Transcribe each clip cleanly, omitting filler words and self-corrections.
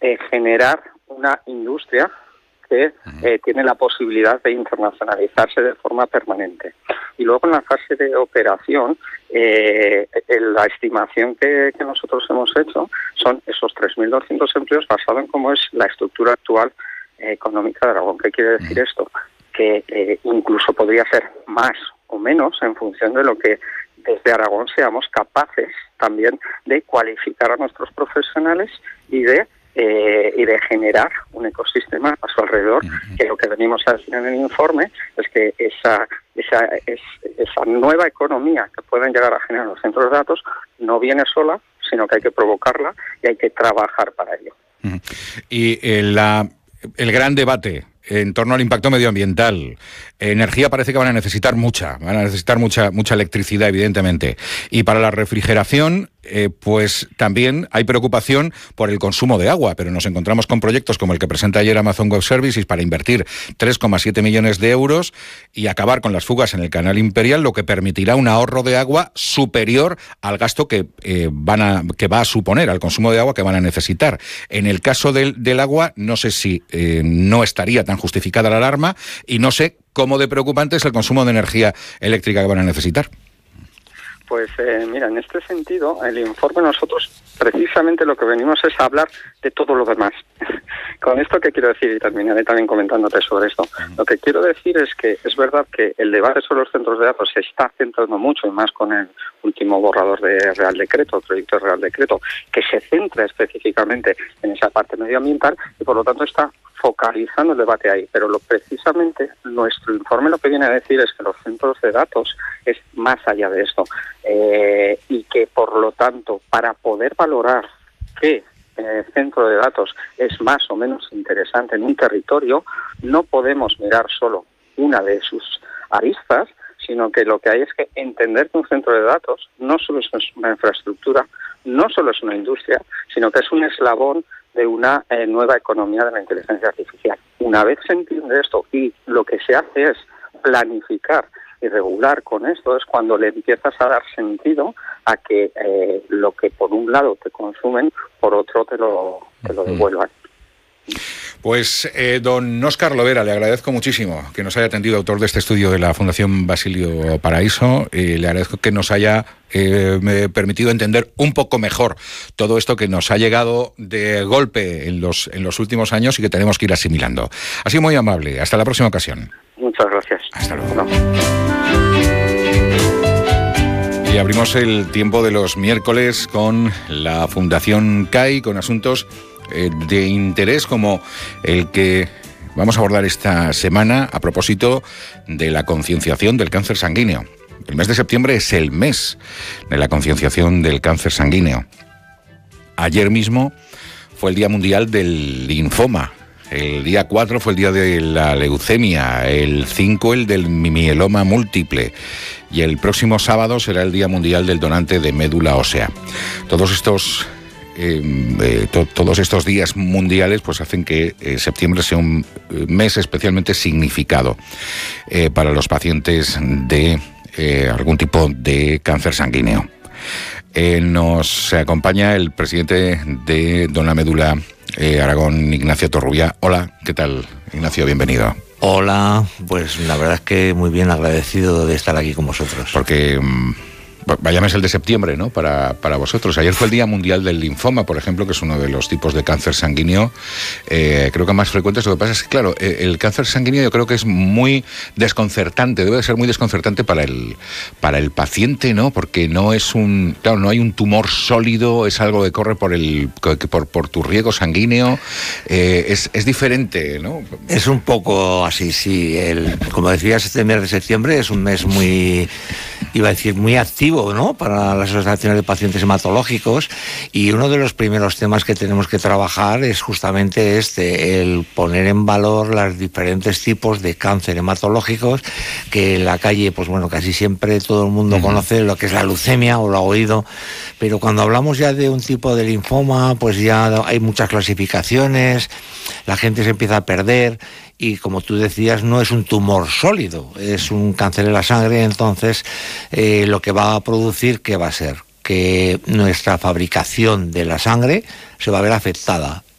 generar una industria que tiene la posibilidad de internacionalizarse de forma permanente. Y luego en la fase de operación, la estimación que nosotros hemos hecho son esos 3.200 empleos basado en cómo es la estructura actual económica de Aragón. ¿Qué quiere decir esto? Que incluso podría ser más o menos en función de lo que desde Aragón seamos capaces también de cualificar a nuestros profesionales y de generar un ecosistema a su alrededor, que lo que venimos a decir en el informe es que esa nueva economía que pueden llegar a generar los centros de datos no viene sola, sino que hay que provocarla y hay que trabajar para ello. Y el gran debate en torno al impacto medioambiental. Energía parece que van a necesitar mucha electricidad, evidentemente. Y para la refrigeración, pues también hay preocupación por el consumo de agua, pero nos encontramos con proyectos como el que presenta ayer Amazon Web Services para invertir 3,7 millones de euros y acabar con las fugas en el Canal Imperial, lo que permitirá un ahorro de agua superior al gasto que va a suponer, al consumo de agua que van a necesitar. En el caso del agua, no sé si no estaría tan justificada la alarma y no sé cómo de preocupante es el consumo de energía eléctrica que van a necesitar. Pues mira, en este sentido, el informe nosotros precisamente lo que venimos es a hablar de todo lo demás. Con esto, ¿qué quiero decir? Y terminaré también comentándote sobre esto. Lo que quiero decir es que es verdad que el debate sobre los centros de datos se está centrando mucho, y más con el último borrador de Real Decreto, el proyecto de Real Decreto, que se centra específicamente en esa parte medioambiental y por lo tanto está focalizando el debate ahí, pero precisamente nuestro informe lo que viene a decir es que los centros de datos es más allá de esto y que por lo tanto para poder valorar qué centro de datos es más o menos interesante en un territorio no podemos mirar solo una de sus aristas, sino que lo que hay es que entender que un centro de datos no solo es una infraestructura, no solo es una industria, sino que es un eslabón de una nueva economía de la inteligencia artificial. Una vez se entiende esto y lo que se hace es planificar y regular con esto, es cuando le empiezas a dar sentido a que lo que por un lado te consumen, por otro te lo devuelvan. Pues don Óscar Lovera, le agradezco muchísimo que nos haya atendido, autor de este estudio de la Fundación Basilio Paraíso. Le agradezco que nos haya permitido entender un poco mejor todo esto que nos ha llegado de golpe en los últimos años y que tenemos que ir asimilando. Ha sido muy amable. Hasta la próxima ocasión. Muchas gracias. Hasta luego. Y abrimos el tiempo de los miércoles con la Fundación CAI, con asuntos de interés como el que vamos a abordar esta semana a propósito de la concienciación del cáncer sanguíneo. El mes de septiembre es el mes de la concienciación del cáncer sanguíneo. Ayer mismo fue el Día Mundial del Linfoma. El día 4 fue el día de la leucemia, el 5 el del mieloma múltiple y el próximo sábado será el Día Mundial del Donante de Médula Ósea. Todos estos días mundiales pues hacen que septiembre sea un mes especialmente significado para los pacientes de algún tipo de cáncer sanguíneo. Nos acompaña el presidente de Dona Médula Aragón, Ignacio Torrubia. Hola, ¿qué tal, Ignacio? Bienvenido. Hola, pues la verdad es que muy bien, agradecido de estar aquí con vosotros. Porque vaya mes el de septiembre, ¿no? Para vosotros. Ayer fue el Día Mundial del Linfoma, por ejemplo, que es uno de los tipos de cáncer sanguíneo, creo que más frecuentes. Lo que pasa es que, claro, el cáncer sanguíneo yo creo que es muy desconcertante, debe de ser muy desconcertante para el paciente, ¿no? Porque no es no hay un tumor sólido, es algo que corre por tu riego sanguíneo, es diferente, ¿no? Es un poco así, sí. Como decías, este mes de septiembre es un mes muy, iba a decir, muy activo, ¿no?, para las asociaciones de pacientes hematológicos, y uno de los primeros temas que tenemos que trabajar es justamente el poner en valor los diferentes tipos de cáncer hematológicos que en la calle, pues bueno, casi siempre todo el mundo conoce lo que es la leucemia o lo ha oído, pero cuando hablamos ya de un tipo de linfoma, pues ya hay muchas clasificaciones, la gente se empieza a perder. Y como tú decías, no es un tumor sólido, es un cáncer en la sangre. Entonces lo que va a producir, ¿qué va a ser? Que nuestra fabricación de la sangre se va a ver afectada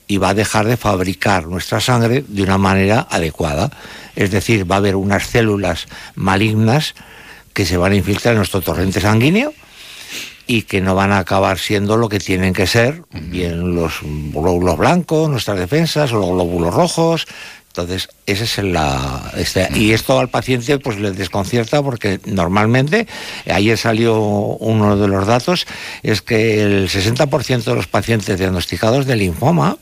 y va a dejar de fabricar nuestra sangre de una manera adecuada. Es decir, va a haber unas células malignas que se van a infiltrar en nuestro torrente sanguíneo y que no van a acabar siendo lo que tienen que ser, bien los glóbulos blancos, nuestras defensas, o los glóbulos rojos. Entonces, ese es y esto al paciente pues le desconcierta, porque normalmente, ayer salió uno de los datos, es que el 60% de los pacientes diagnosticados de linfoma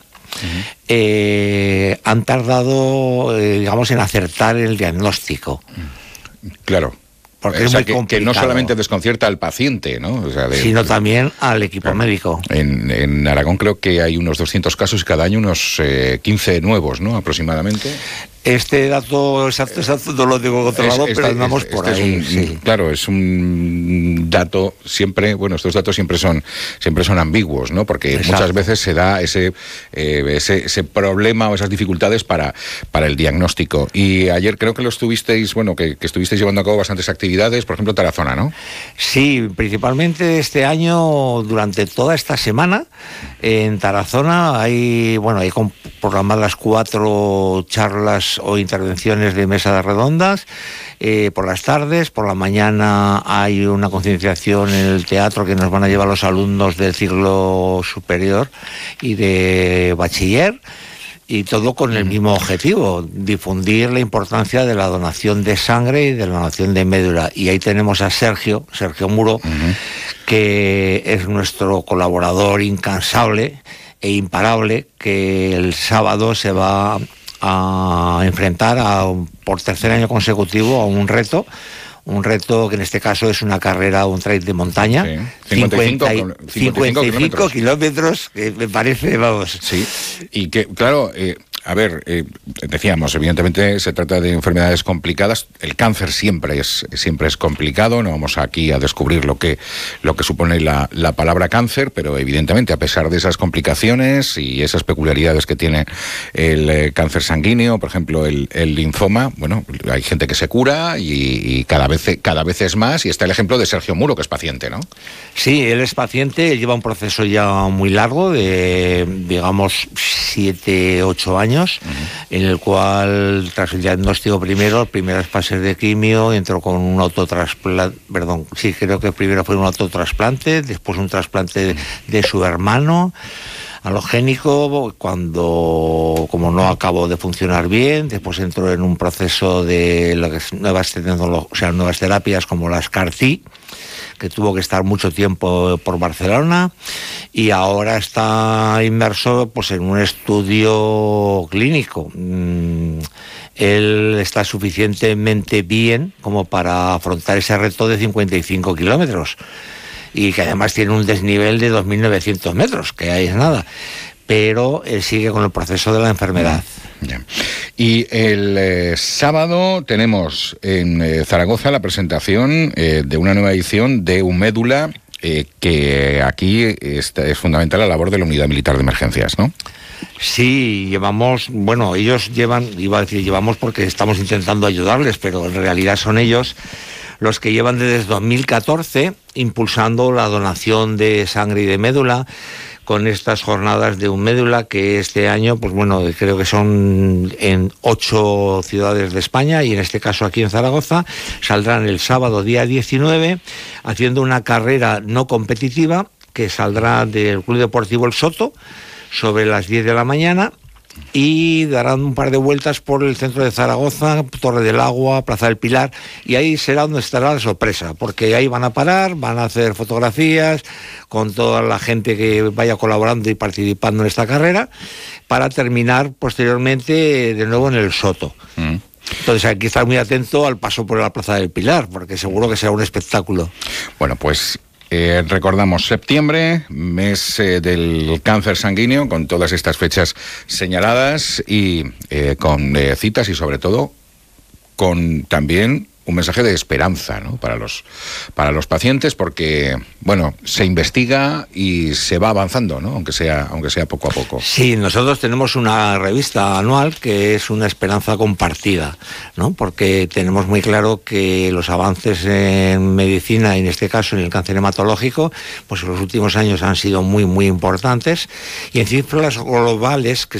han tardado, digamos, en acertar el diagnóstico. Claro. Porque o sea, es muy que no solamente desconcierta al paciente, ¿no? O sea, sino también al equipo médico. En Aragón creo que hay unos 200 casos y cada año unos 15 nuevos, ¿no? Aproximadamente. Este dato exacto no lo tengo controlado, pero andamos por ahí. Sí. Claro, es un dato siempre, bueno, estos datos siempre son ambiguos, ¿no? Porque muchas veces se da ese problema o esas dificultades para el diagnóstico. Y ayer creo que estuvisteis llevando a cabo bastantes actividades, por ejemplo, Tarazona, ¿no? Sí, principalmente este año, durante toda esta semana, en Tarazona hay programadas 4 charlas o intervenciones de mesas redondas por las tardes. Por la mañana hay una concienciación en el teatro que nos van a llevar los alumnos del ciclo superior y de bachiller, y todo con el mismo objetivo: difundir la importancia de la donación de sangre y de la donación de médula. Y ahí tenemos a Sergio Muro, que es nuestro colaborador incansable e imparable, que el sábado se va a enfrentar por tercer año consecutivo a un reto que en este caso es una carrera, un trail de montaña, 55 kilómetros, que me parece, vamos. Sí, y que, claro, decíamos, evidentemente se trata de enfermedades complicadas. El cáncer siempre es complicado. No vamos aquí a descubrir lo que supone la palabra cáncer, pero evidentemente, a pesar de esas complicaciones y esas peculiaridades que tiene el cáncer sanguíneo, por ejemplo, el linfoma, bueno, hay gente que se cura y cada vez es más. Y está el ejemplo de Sergio Muro, que es paciente, ¿no? Sí, él es paciente, él lleva un proceso ya muy largo de, digamos, 7-8 años, en el cual, tras el diagnóstico primero, primeras fases de quimio, entró con un autotrasplante, creo que primero fue un autotrasplante, después un trasplante de su hermano halogénico, como no acabó de funcionar bien, después entró en un proceso de lo que es nuevas terapias como las CAR-T, que tuvo que estar mucho tiempo por Barcelona, y ahora está inmerso pues en un estudio clínico. Él está suficientemente bien como para afrontar ese reto de 55 kilómetros, y que además tiene un desnivel de 2.900 metros, que ahí es nada, pero él sigue con el proceso de la enfermedad. Bien. Y el sábado tenemos en Zaragoza la presentación de una nueva edición de Umédula, que aquí es fundamental la labor de la Unidad Militar de Emergencias, ¿no? Sí, llevamos porque estamos intentando ayudarles, pero en realidad son ellos los que llevan desde 2014 impulsando la donación de sangre y de médula, con estas jornadas de Umédula, que este año, pues bueno, creo que son en 8 ciudades de España, y en este caso aquí en Zaragoza, saldrán el sábado día 19, haciendo una carrera no competitiva que saldrá del Club Deportivo El Soto sobre las 10 de la mañana, y darán un par de vueltas por el centro de Zaragoza, Torre del Agua, Plaza del Pilar, y ahí será donde estará la sorpresa, porque ahí van a parar, van a hacer fotografías con toda la gente que vaya colaborando y participando en esta carrera, para terminar posteriormente de nuevo en el Soto. Entonces hay que estar muy atento al paso por la Plaza del Pilar, porque seguro que será un espectáculo. Bueno, pues recordamos septiembre, mes del cáncer sanguíneo, con todas estas fechas señaladas y con citas, y sobre todo con también un mensaje de esperanza, ¿no? para los pacientes, porque, bueno, se investiga y se va avanzando, ¿no? aunque sea poco a poco. Sí, nosotros tenemos una revista anual que es una esperanza compartida, ¿no? Porque tenemos muy claro que los avances en medicina, en este caso en el cáncer hematológico, pues en los últimos años han sido muy, muy importantes, y en cifras globales, que